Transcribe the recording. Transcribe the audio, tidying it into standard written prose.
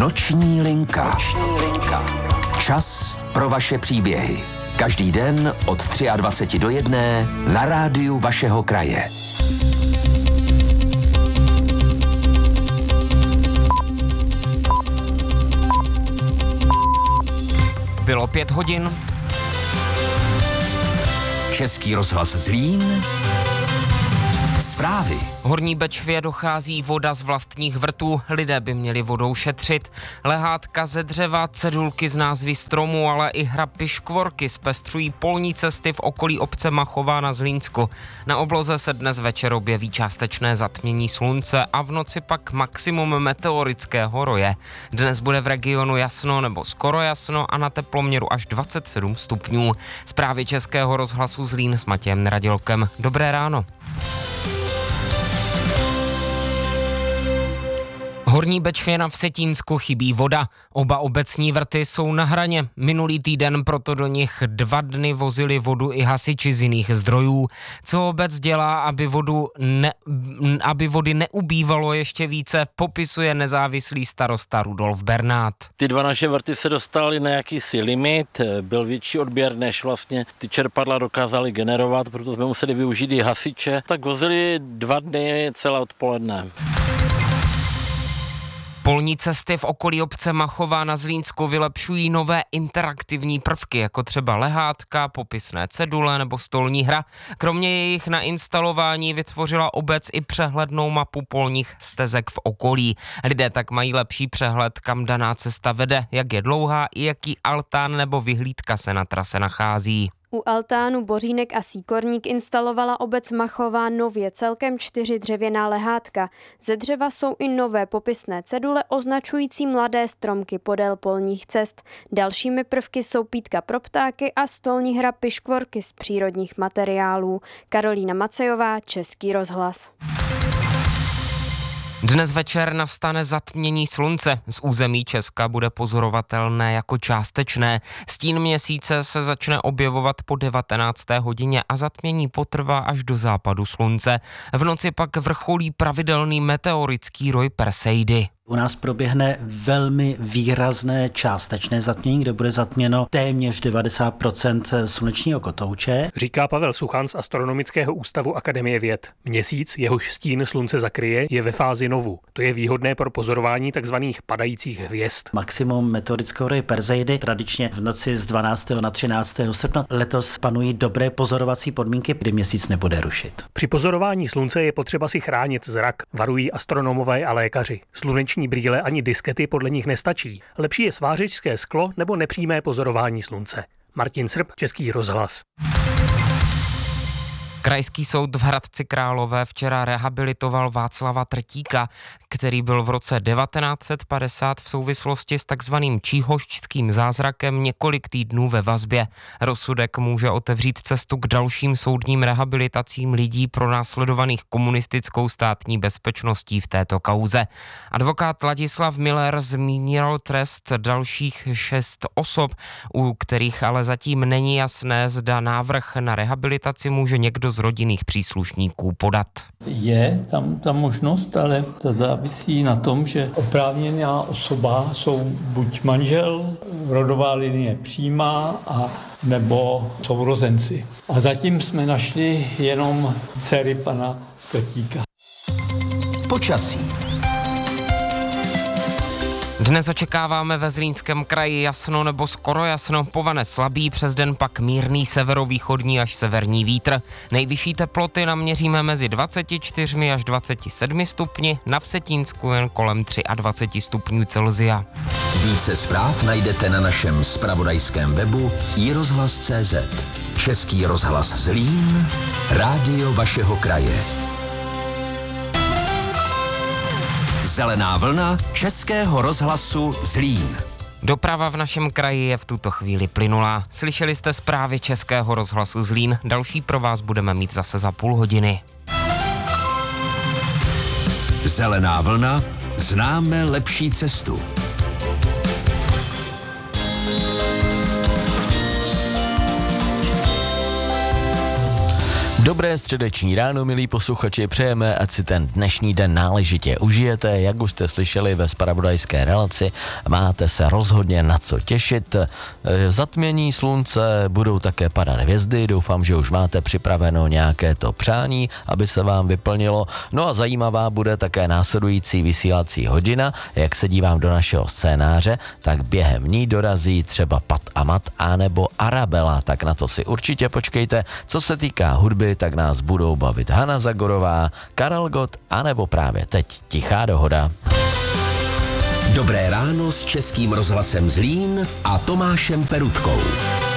Noční linka. Čas pro vaše příběhy. Každý den od 23 do 1 na rádiu vašeho kraje. Bylo 5 hodin. Český rozhlas Zlín. Zprávy. Horní Bečvě dochází voda z vlastních vrtů, lidé by měli vodou šetřit. Lehátka ze dřeva, cedulky z názvy stromů, ale i hra piškvorky zpestřují polní cesty v okolí obce Machová na Zlínsku. Na obloze se dnes večer objeví částečné zatmění slunce a v noci pak maximum meteorického roje. Dnes bude v regionu jasno nebo skoro jasno a na teploměru až 27 stupňů. Zprávy Českého rozhlasu Zlín s Matějem Neradilkem. Dobré ráno. Horní Bečvě na Vsetínsku chybí voda. Oba obecní vrty jsou na hraně. Minulý týden proto do nich 2 dny vozili vodu i hasiči z jiných zdrojů. Co obec dělá, aby vody neubývalo ještě více, popisuje nezávislý starosta Rudolf Bernát. Ty 2 naše vrty se dostaly na jakýsi limit, byl větší odběr, než vlastně ty čerpadla dokázaly generovat, proto jsme museli využít i hasiče. Tak vozili 2 dny celé odpoledne. Polní cesty v okolí obce Machová na Zlínsku vylepšují nové interaktivní prvky, jako třeba lehátka, popisné cedule nebo stolní hra. Kromě jejich nainstalování vytvořila obec i přehlednou mapu polních stezek v okolí. Lidé tak mají lepší přehled, kam daná cesta vede, jak je dlouhá i jaký altán nebo vyhlídka se na trase nachází. U altánu Bořínek a Síkorník instalovala obec Machová nově celkem 4 dřevěná lehátka. Ze dřeva jsou i nové popisné cedule označující mladé stromky podél polních cest. Dalšími prvky jsou pítka pro ptáky a stolní hra piškvorky z přírodních materiálů. Karolína Macejová, Český rozhlas. Dnes večer nastane zatmění slunce. Z území Česka bude pozorovatelné jako částečné. Stín měsíce se začne objevovat po 19. hodině a zatmění potrvá až do západu slunce. V noci pak vrcholí pravidelný meteorický roj Perseidy. U nás proběhne velmi výrazné částečné zatmění, kde bude zatměno téměř 90% slunečního kotouče. Říká Pavel Suchan z Astronomického ústavu Akademie věd. Měsíc, jehož stín slunce zakryje, je ve fázi novu. To je výhodné pro pozorování tzv. Padajících hvězd. Maximum meteorického roje Perseidy tradičně v noci z 12. na 13. srpna. Letos panují dobré pozorovací podmínky, kdy měsíc nebude rušit. Při pozorování slunce je potřeba si chránit zrak, varují astronomové a lékaři. Sluneční brýle ani diskety podle nich nestačí. Lepší je svářečské sklo nebo nepřímé pozorování slunce. Martin Srb, Český rozhlas. Krajský soud v Hradci Králové včera rehabilitoval Václava Trtíka, který byl v roce 1950 v souvislosti s takzvaným číhošťským zázrakem několik týdnů ve vazbě. Rozsudek může otevřít cestu k dalším soudním rehabilitacím lidí pronásledovaných komunistickou státní bezpečností v této kauze. Advokát Ladislav Miller zmínil trest dalších 6 osob, u kterých ale zatím není jasné, zda návrh na rehabilitaci může někdo z rodinných příslušníků podat. Je tam ta možnost, ale to závisí na tom, že oprávněná osoba jsou buď manžel, rodová linie přímá, a nebo sourozenci. A zatím jsme našli jenom dcery pana Trtíka. Počasí. Dnes očekáváme ve Zlínském kraji jasno nebo skoro jasno, povane slabý, přes den pak mírný severovýchodní až severní vítr. Nejvyšší teploty naměříme mezi 24 až 27 stupni, na Vsetínsku jen kolem 23 stupňů Celsia. Více zpráv najdete na našem zpravodajském webu iRozhlas.cz. Český rozhlas Zlín, rádio vašeho kraje. Zelená vlna Českého rozhlasu Zlín. Doprava v našem kraji je v tuto chvíli plynulá. Slyšeli jste zprávy Českého rozhlasu Zlín, další pro vás budeme mít zase za půl hodiny. Zelená vlna, známe lepší cestu. Dobré středeční ráno, milí posluchači, přejeme, ať si ten dnešní den náležitě užijete. Jak už jste slyšeli ve zpravodajské relaci, máte se rozhodně na co těšit. Zatmění slunce, budou také padat hvězdy, doufám, že už máte připraveno nějaké to přání, aby se vám vyplnilo. No a zajímavá bude také následující vysílací hodina. Jak se dívám do našeho scénáře, tak během ní dorazí třeba Pat a Mat anebo Arabela, tak na to si určitě počkejte. Co se týká hudby, tak nás budou bavit Hana Zagorová, Karel Gott, anebo právě teď Tichá dohoda. Dobré ráno s Českým rozhlasem Zlín a Tomášem Perutkou.